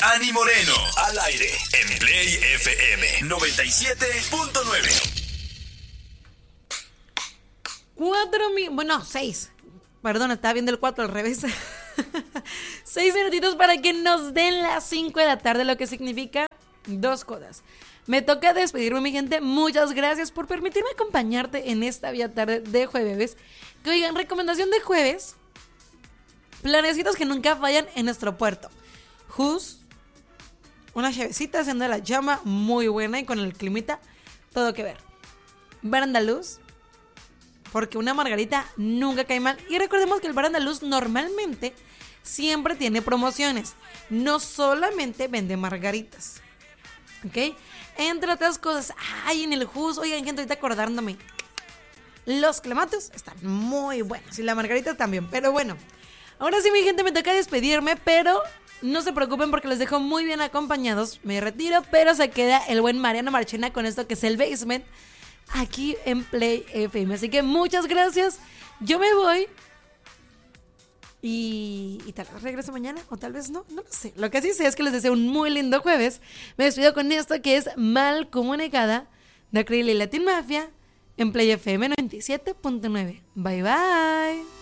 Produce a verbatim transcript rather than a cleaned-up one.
Ani Moreno, al aire, en Play F M noventa y siete punto nueve. Cuatro mil, bueno, seis. Perdón, estaba viendo el cuatro al revés. Seis minutitos para que nos den las cinco de la tarde, lo que significa dos cosas. Me toca despedirme, mi gente. Muchas gracias por permitirme acompañarte en esta bella tarde de jueves. Que oigan, recomendación de jueves: planecitos que nunca fallan en nuestro puerto. Jus, una chevecita haciendo la llama, muy buena y con el climita, todo que ver. Bar andaluz, porque una margarita nunca cae mal. Y recordemos que el bar andaluz normalmente siempre tiene promociones. No solamente vende margaritas, ¿ok? Entre otras cosas, ay, en el Jus, oigan, gente, ahorita acordándome, los clamatos están muy buenos y la margarita también. Pero bueno, ahora sí, mi gente, me toca despedirme, pero no se preocupen porque los dejo muy bien acompañados. Me retiro, pero se queda el buen Mariano Marchena con esto que es el Basement aquí en Play F M. Así que muchas gracias. Yo me voy y, y tal vez regreso mañana o tal vez no, no lo sé. Lo que sí sé es que les deseo un muy lindo jueves. Me despido con esto que es Mal Comunicada de Acril y Latin Mafia en Play F M noventa y siete punto nueve. Bye bye.